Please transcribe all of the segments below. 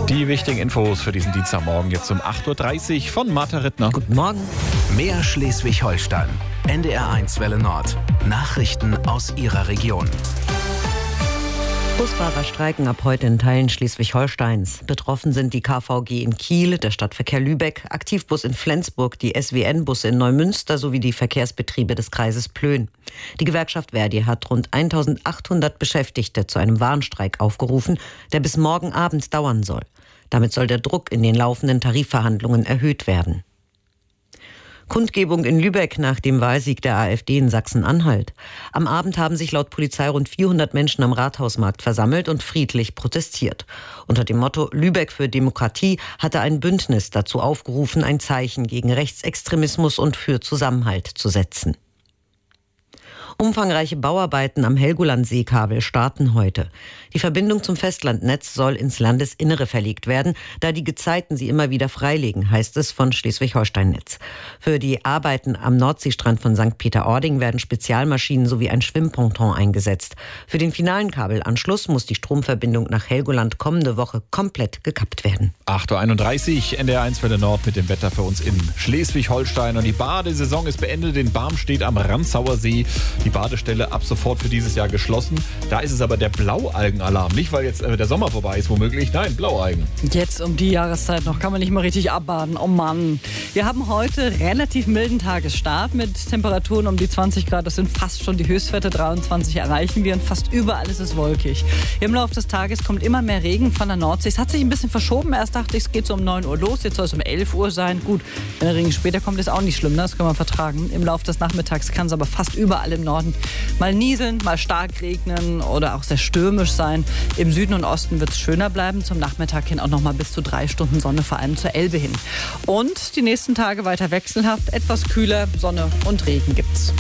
Die wichtigen Infos für diesen Dienstagmorgen jetzt um 8.30 Uhr von Martha Rittner. Guten Morgen. Mehr Schleswig-Holstein. NDR1 Welle Nord. Nachrichten aus Ihrer Region. Busfahrer streiken ab heute in Teilen Schleswig-Holsteins. Betroffen sind die KVG in Kiel, der Stadtverkehr Lübeck, Aktivbus in Flensburg, die SWN-Busse in Neumünster sowie die Verkehrsbetriebe des Kreises Plön. Die Gewerkschaft ver.di hat rund 1.800 Beschäftigte zu einem Warnstreik aufgerufen, der bis morgen Abend dauern soll. Damit soll der Druck in den laufenden Tarifverhandlungen erhöht werden. Kundgebung in Lübeck nach dem Wahlsieg der AfD in Sachsen-Anhalt. Am Abend haben sich laut Polizei rund 400 Menschen am Rathausmarkt versammelt und friedlich protestiert. Unter dem Motto Lübeck für Demokratie hatte ein Bündnis dazu aufgerufen, ein Zeichen gegen Rechtsextremismus und für Zusammenhalt zu setzen. Umfangreiche Bauarbeiten am Helgoland-Seekabel starten heute. Die Verbindung zum Festlandnetz soll ins Landesinnere verlegt werden, da die Gezeiten sie immer wieder freilegen, heißt es von Schleswig-Holstein-Netz. Für die Arbeiten am Nordseestrand von St. Peter-Ording werden Spezialmaschinen sowie ein Schwimmponton eingesetzt. Für den finalen Kabelanschluss muss die Stromverbindung nach Helgoland kommende Woche komplett gekappt werden. 8.31 Uhr, NDR1 Welle Nord mit dem Wetter für uns in Schleswig-Holstein. Und die Badesaison ist beendet, in Barm steht am Ranzauer See die Badestelle ab sofort für dieses Jahr geschlossen. Da ist es aber der Blaualgenalarm. Nicht, weil jetzt der Sommer vorbei ist, womöglich. Nein, Blaualgen. Jetzt um die Jahreszeit noch kann man nicht mal richtig abbaden. Oh Mann. Wir haben heute relativ milden Tagesstart mit Temperaturen um die 20 Grad. Das sind fast schon die Höchstwerte, 23 erreichen wir und fast überall ist es wolkig. Im Laufe des Tages kommt immer mehr Regen von der Nordsee. Es hat sich ein bisschen verschoben. Erst dachte ich, es geht so um 9 Uhr los. Jetzt soll es um 11 Uhr sein. Gut, wenn der Regen später kommt, ist auch nicht schlimm. Das können wir vertragen. Im Laufe des Nachmittags kann es aber fast überall im Norden mal nieseln, mal stark regnen oder auch sehr stürmisch sein. Im Süden und Osten wird es schöner bleiben. Zum Nachmittag hin auch noch mal bis zu 3 Stunden Sonne, vor allem zur Elbe hin. Und die nächsten Tage weiter wechselhaft, etwas kühler, Sonne und Regen gibt's.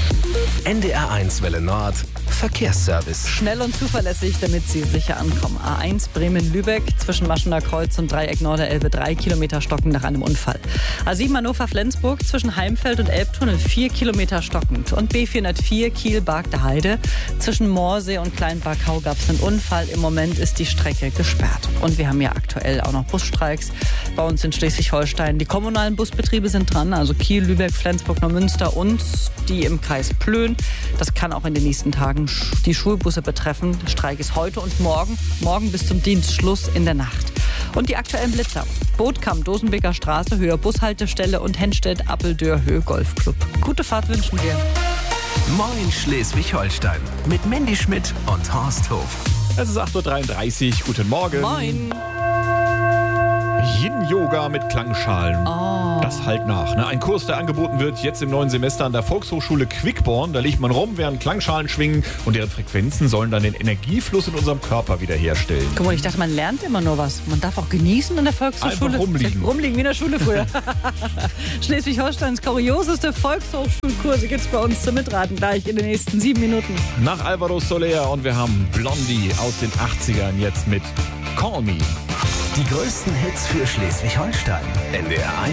NDR1 Welle Nord. Verkehrsservice. Schnell und zuverlässig, damit Sie sicher ankommen. A1 Bremen-Lübeck zwischen Maschener Kreuz und Dreieck Norderelbe 3 Kilometer stockend nach einem Unfall. A7 Hannover-Flensburg zwischen Heimfeld und Elbtunnel 4 Kilometer stockend. Und B404 Kiel-Bargter Heide zwischen Moorsee und Kleinbarkau gab es einen Unfall. Im Moment ist die Strecke gesperrt. Und wir haben ja aktuell auch noch Busstreiks bei uns in Schleswig-Holstein. Die kommunalen Busbetriebe sind dran, also Kiel, Lübeck, Flensburg, Neumünster und die im Kreis Plön. Das kann auch in den nächsten Tagen die Schulbusse betreffen. Der Streik ist heute und morgen bis zum Dienstschluss in der Nacht. Und die aktuellen Blitzer. Bootkamp, Dosenbeker Straße, Höhe Bushaltestelle und Henstedt-Appeldörr, Höhe Golfclub. Gute Fahrt wünschen wir. Moin Schleswig-Holstein mit Mandy Schmidt und Horst Hof. Es ist 8.33 Uhr. Guten Morgen. Moin. Yin-Yoga mit Klangschalen. Das halt nach. Ein Kurs, der angeboten wird jetzt im neuen Semester an der Volkshochschule Quickborn. Da liegt man rum, während Klangschalen schwingen und deren Frequenzen sollen dann den Energiefluss in unserem Körper wiederherstellen. Guck mal, ich dachte, man lernt immer nur was. Man darf auch genießen in der Volkshochschule. Einfach rumliegen. Rumliegen wie in der Schule früher. Schleswig-Holsteins kurioseste Volkshochschulkurse gibt's bei uns zum Mitraten gleich in den nächsten 7 Minuten. Nach Alvaro Soler und wir haben Blondie aus den 80ern jetzt mit Call Me. Die größten Hits für Schleswig-Holstein. NDR1